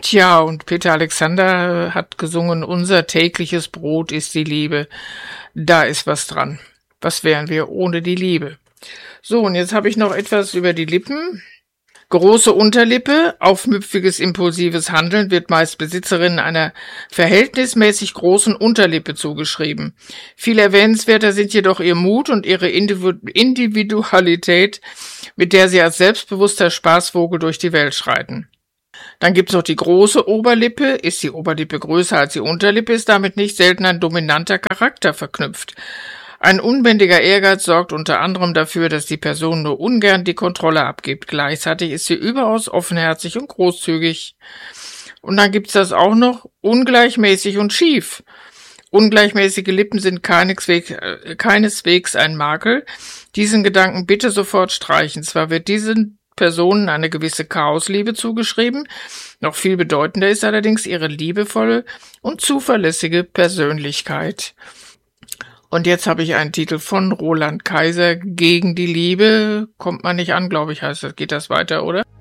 Tja, und Peter Alexander hat gesungen, unser tägliches Brot ist die Liebe. Da ist was dran. Was wären wir ohne die Liebe? So, und jetzt habe ich noch etwas über die Lippen. Große Unterlippe, aufmüpfiges, impulsives Handeln wird meist Besitzerinnen einer verhältnismäßig großen Unterlippe zugeschrieben. Viel erwähnenswerter sind jedoch ihr Mut und ihre Individualität, mit der sie als selbstbewusster Spaßvogel durch die Welt schreiten. Dann gibt's noch die große Oberlippe. Ist die Oberlippe größer als die Unterlippe, ist damit nicht selten ein dominanter Charakter verknüpft. Ein unbändiger Ehrgeiz sorgt unter anderem dafür, dass die Person nur ungern die Kontrolle abgibt. Gleichzeitig ist sie überaus offenherzig und großzügig. Und dann gibt's das auch noch, ungleichmäßig und schief. Ungleichmäßige Lippen sind keineswegs ein Makel. Diesen Gedanken bitte sofort streichen. Zwar wird diesen Personen eine gewisse Chaosliebe zugeschrieben. Noch viel bedeutender ist allerdings ihre liebevolle und zuverlässige Persönlichkeit. Und jetzt habe ich einen Titel von Roland Kaiser, Gegen die Liebe. Kommt man nicht an, glaube ich, heißt das. Geht das weiter, oder?